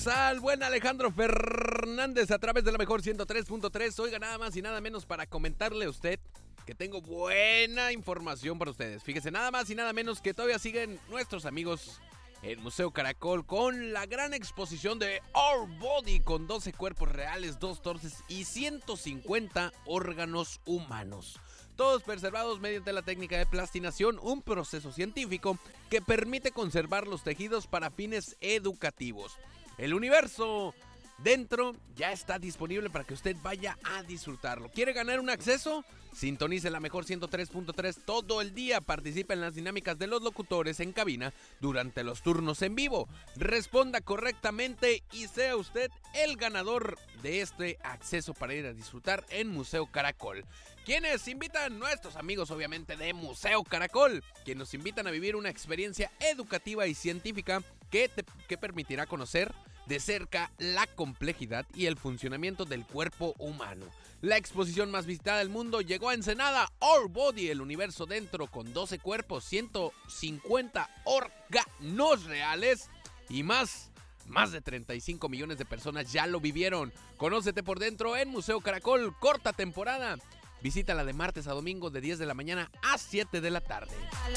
al buen Alejandro Fernández a través de la mejor 103.3. Oiga, nada más y nada menos para comentarle a usted que tengo buena información para ustedes. Fíjese, nada más y nada menos que todavía siguen nuestros amigos en Museo Caracol con la gran exposición de Our Body con 12 cuerpos reales, 2 torces y 150 órganos humanos. Todos preservados mediante la técnica de plastinación, un proceso científico que permite conservar los tejidos para fines educativos. El universo dentro ya está disponible para que usted vaya a disfrutarlo. ¿Quiere ganar un acceso? Sintonice la mejor 103.3 todo el día. Participe en las dinámicas de los locutores en cabina durante los turnos en vivo. Responda correctamente y sea usted el ganador de este acceso para ir a disfrutar en Museo Caracol. ¿Quiénes invitan? Nuestros amigos, obviamente, de Museo Caracol, quienes nos invitan a vivir una experiencia educativa y científica que permitirá conocer de cerca la complejidad y el funcionamiento del cuerpo humano. La exposición más visitada del mundo llegó a Ensenada. Our Body, el universo dentro, con 12 cuerpos, 150 órganos reales y más de 35 millones de personas ya lo vivieron. Conócete por dentro en Museo Caracol, corta temporada. Visítala de martes a domingo de 10 de la mañana a 7 de la tarde.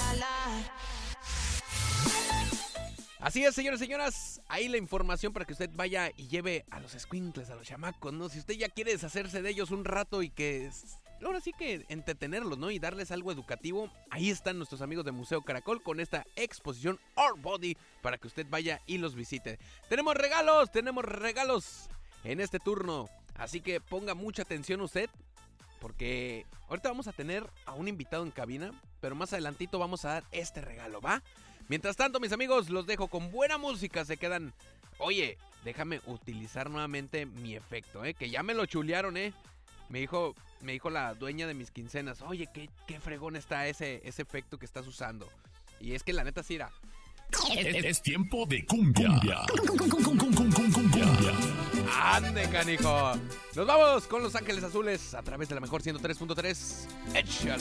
Así es, señores y señoras, ahí la información para que usted vaya y lleve a los escuincles, a los chamacos, ¿no? Si usted ya quiere deshacerse de ellos un rato y que ahora sí que entretenerlos, ¿no? Y darles algo educativo, ahí están nuestros amigos de Museo Caracol con esta exposición Our Body para que usted vaya y los visite. Tenemos regalos en este turno, así que ponga mucha atención usted, porque ahorita vamos a tener a un invitado en cabina, pero más adelantito vamos a dar este regalo, ¿va? Mientras tanto, mis amigos, los dejo con buena música. Se quedan... Oye, déjame utilizar nuevamente mi efecto, que ya me lo chulearon, Me dijo la dueña de mis quincenas, oye, qué fregón está ese efecto que estás usando. Y es que la neta sí era... Es tiempo de cumbia. Cumbia. ¡Ande, canijo! Nos vamos con Los Ángeles Azules a través de la mejor 103.3. ¡Échale!